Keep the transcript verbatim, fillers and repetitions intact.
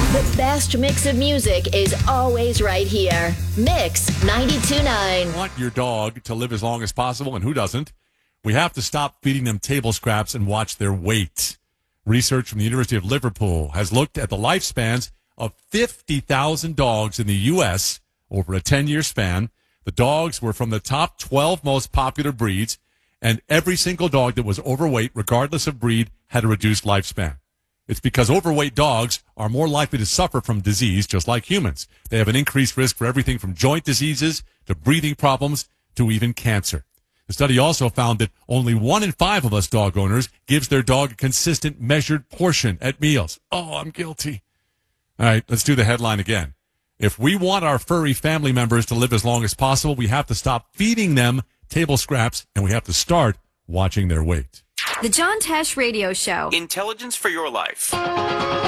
The best mix of music is always right here. Mix ninety-two point nine. Want your dog to live as long as possible, and who doesn't? We have to stop feeding them table scraps and watch their weight. Research from the University of Liverpool has looked at the lifespans of fifty thousand dogs in the U S over a ten-year span. The dogs were from the top twelve most popular breeds, and every single dog that was overweight, regardless of breed, had a reduced lifespan. It's because overweight dogs are more likely to suffer from disease, just like humans. They have an increased risk for everything from joint diseases to breathing problems to even cancer. The study also found that only one in five of us dog owners gives their dog a consistent measured portion at meals. Oh, I'm guilty. All right, let's do the headline again. If we want our furry family members to live as long as possible, we have to stop feeding them table scraps, and we have to start watching their weight. The John Tesh Radio Show. Intelligence for your life.